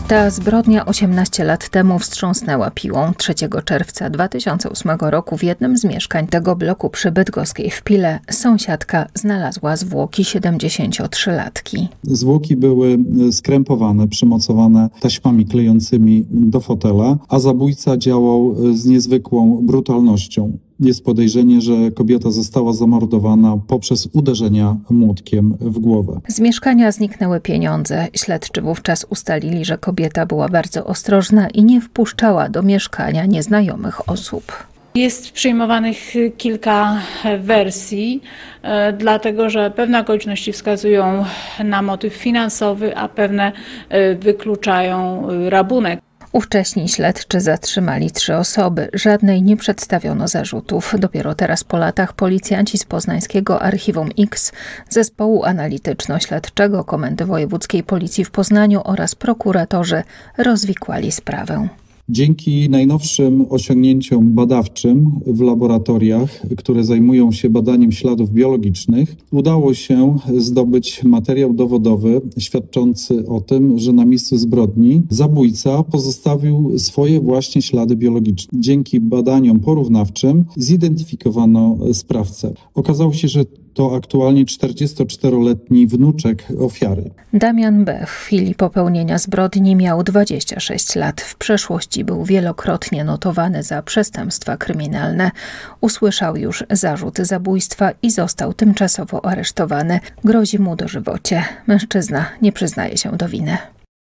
Ta zbrodnia 18 lat temu wstrząsnęła Piłą. 3 czerwca 2008 roku w jednym z mieszkań tego bloku przy Bydgoskiej w Pile sąsiadka znalazła zwłoki 73-latki. Zwłoki były skrępowane, przymocowane taśmami klejącymi do fotela, a zabójca działał z niezwykłą brutalnością. Jest podejrzenie, że kobieta została zamordowana poprzez uderzenia młotkiem w głowę. Z mieszkania zniknęły pieniądze. Śledczy wówczas ustalili, że kobieta była bardzo ostrożna i nie wpuszczała do mieszkania nieznajomych osób. Jest przyjmowanych kilka wersji, dlatego że pewne okoliczności wskazują na motyw finansowy, a pewne wykluczają rabunek. Ówcześni śledczy zatrzymali 3 osoby. Żadnej nie przedstawiono zarzutów. Dopiero teraz po latach policjanci z poznańskiego Archiwum X, Zespołu Analityczno-Śledczego Komendy Wojewódzkiej Policji w Poznaniu oraz prokuratorzy rozwikłali sprawę. Dzięki najnowszym osiągnięciom badawczym w laboratoriach, które zajmują się badaniem śladów biologicznych, udało się zdobyć materiał dowodowy świadczący o tym, że na miejscu zbrodni zabójca pozostawił swoje właśnie ślady biologiczne. Dzięki badaniom porównawczym zidentyfikowano sprawcę. Okazało się, że to aktualnie 44-letni wnuczek ofiary. Damian B. w chwili popełnienia zbrodni miał 26 lat. W przeszłości był wielokrotnie notowany za przestępstwa kryminalne. Usłyszał już zarzut zabójstwa i został tymczasowo aresztowany. Grozi mu dożywocie. Mężczyzna nie przyznaje się do winy.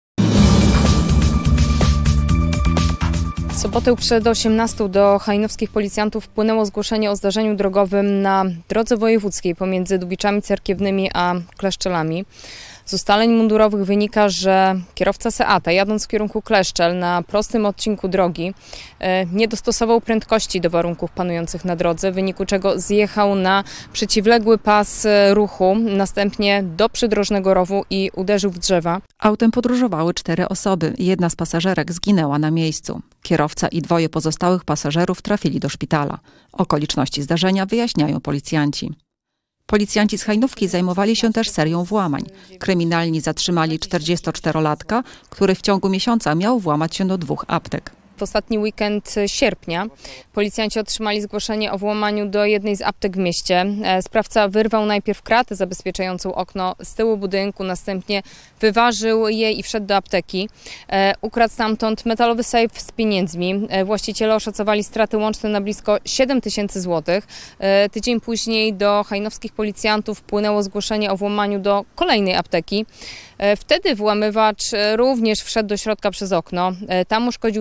W sobotę przed 18 do hajnowskich policjantów wpłynęło zgłoszenie o zdarzeniu drogowym na drodze wojewódzkiej pomiędzy Dubiczami Cerkiewnymi a Kleszczelami. Z ustaleń mundurowych wynika, że kierowca Seata, jadąc w kierunku Kleszczel na prostym odcinku drogi, nie dostosował prędkości do warunków panujących na drodze, w wyniku czego zjechał na przeciwległy pas ruchu, następnie do przydrożnego rowu i uderzył w drzewa. Autem podróżowały 4 osoby. Jedna z pasażerek zginęła na miejscu. Kierowca i 2 pozostałych pasażerów trafili do szpitala. Okoliczności zdarzenia wyjaśniają policjanci. Policjanci z Hajnówki zajmowali się też serią włamań. Kryminalni zatrzymali 44-latka, który w ciągu miesiąca miał włamać się do 2 aptek. W ostatni weekend sierpnia policjanci otrzymali zgłoszenie o włamaniu do jednej z aptek w mieście. Sprawca wyrwał najpierw kratę zabezpieczającą okno z tyłu budynku, następnie wyważył je i wszedł do apteki. Ukradł stamtąd metalowy sejf z pieniędzmi. Właściciele oszacowali straty łączne na blisko 7 000 złotych. Tydzień później do hajnowskich policjantów wpłynęło zgłoszenie o włamaniu do kolejnej apteki. Wtedy włamywacz również wszedł do środka przez okno. Tam uszkodził